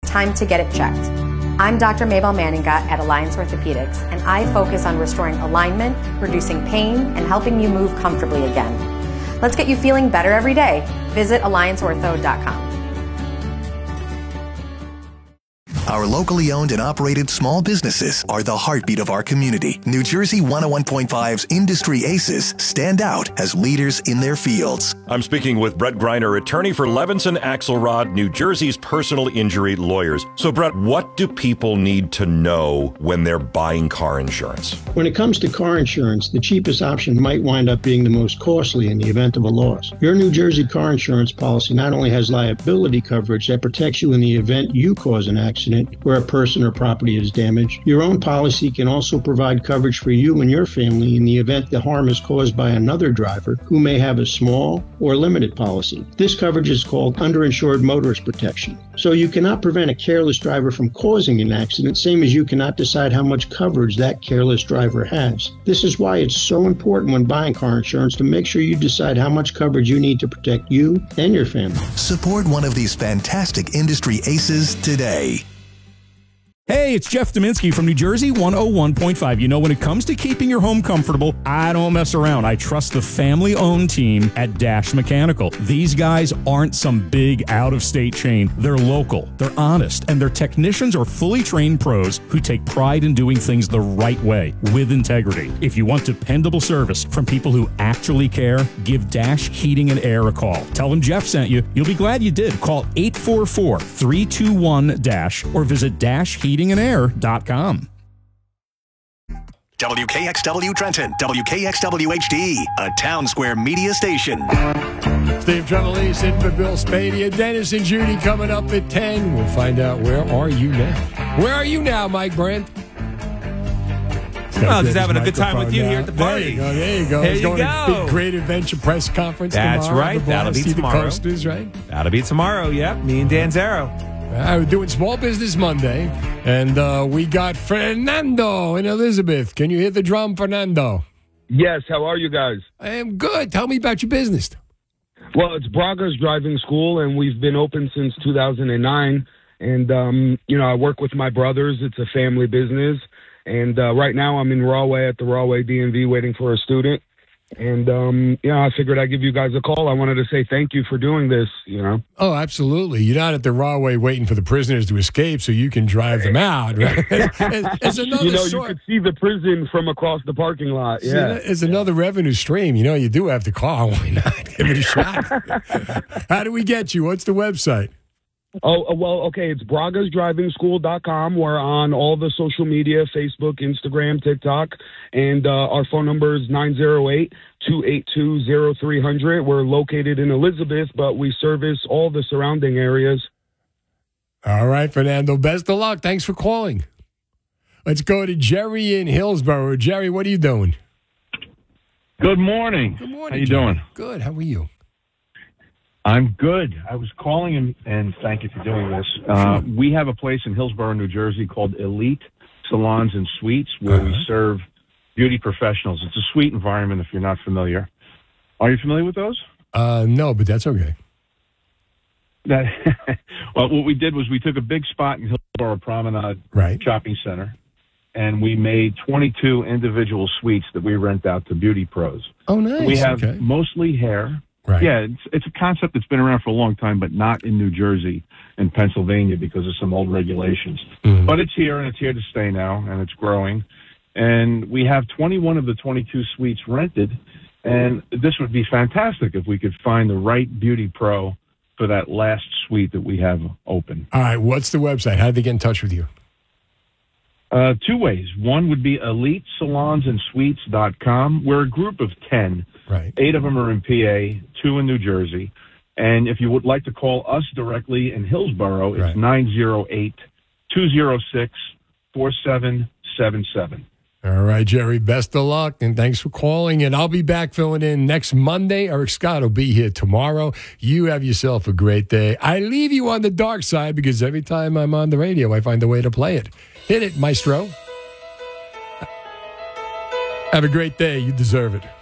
time to get it checked. I'm Dr. Mabel Manninga at Alliance Orthopedics, and I focus on restoring alignment, reducing pain, and helping you move comfortably again. Let's get you feeling better every day. Visit allianceortho.com. Our locally owned and operated small businesses are the heartbeat of our community. New Jersey 101.5's Industry Aces stand out as leaders in their fields. I'm speaking with Brett Greiner, attorney for Levinson Axelrod, New Jersey's personal injury lawyers. So, Brett, what do people need to know when they're buying car insurance? When it comes to car insurance, the cheapest option might wind up being the most costly in the event of a loss. Your New Jersey car insurance policy not only has liability coverage that protects you in the event you cause an accident where a person or property is damaged, your own policy can also provide coverage for you and your family in the event the harm is caused by another driver who may have a small or limited policy. This coverage is called underinsured motorist protection. So you cannot prevent a careless driver from causing an accident, same as you cannot decide how much coverage that careless driver has. This is why it's so important when buying car insurance to make sure you decide how much coverage you need to protect you and your family. Support one of these fantastic industry aces today. Hey, it's Jeff Dominski from New Jersey 101.5. You know, when it comes to keeping your home comfortable, I don't mess around. I trust the family-owned team at Dash Mechanical. These guys aren't some big out-of-state chain. They're local, they're honest, and their technicians are fully trained pros who take pride in doing things the right way, with integrity. If you want dependable service from people who actually care, give Dash Heating and Air a call. Tell them Jeff sent you. You'll be glad you did. Call 844-321-DASH or visit dashheatingandair.com. WKXW Trenton, WKXW HD, a Town Square media station. Steve Trevelise sitting for Bill Spadia. Dennis and Judy coming up at 10. We'll find out where are you now. Where are you now, Mike Brandt? Well, just having a good time with you here at the party. There you go. There you going go. To big Great Adventure press conference That's tomorrow. right. That'll be tomorrow. The coasters, right? That'll be tomorrow, yep. Me and Dan Zero. We're doing Small Business Monday, and we got Fernando and Elizabeth. Can you hit the drum, Fernando? Yes, how are you guys? I am good. Tell me about your business. Well, it's Braga's Driving School, and we've been open since 2009. And, I work with my brothers. It's a family business. And right now I'm in Rahway at the Rahway DMV waiting for a student. And, I figured I'd give you guys a call. I wanted to say thank you for doing this, Oh, absolutely. You're not at the Rahway waiting for the prisoners to escape so you can drive them out, right? It's another you could see the prison from across the parking lot. Yeah. It's another revenue stream. You do have the car. Why not? Give it a shot. How do we get you? What's the website? Oh, well, okay. It's bragasdrivingschool.com. We're on all the social media, Facebook, Instagram, TikTok. And our phone number is 908-282-0300. We're located in Elizabeth, but we service all the surrounding areas. All right, Fernando. Best of luck. Thanks for calling. Let's go to Jerry in Hillsborough. Jerry, what are you doing? Good morning. Good morning. How you Jerry. doing? Good. How are you? I'm good. I was calling and thank you for doing this. We have a place in Hillsborough, New Jersey called Elite Salons and Suites where we serve beauty professionals. It's a sweet environment if you're not familiar. Are you familiar with those? No, but that's okay. Well, what we did was we took a big spot in Hillsborough Promenade Shopping Center and we made 22 individual suites that we rent out to beauty pros. Oh, nice. We have mostly hair. Right. Yeah, it's a concept that's been around for a long time, but not in New Jersey and Pennsylvania because of some old regulations. Mm-hmm. But it's here, and it's here to stay now, and it's growing. And we have 21 of the 22 suites rented, and this would be fantastic if we could find the right beauty pro for that last suite that we have open. All right, what's the website? How do they get in touch with you? Two ways. One would be EliteSalonsAndSuites.com. We're a group of 10. Right. 8 of them are in PA, 2 in New Jersey. And if you would like to call us directly in Hillsborough, it's 908-206-4777. All right, Jerry, best of luck, and thanks for calling. And I'll be back filling in next Monday. Eric Scott will be here tomorrow. You have yourself a great day. I leave you on the dark side because every time I'm on the radio, I find a way to play it. Hit it, maestro. Have a great day. You deserve it.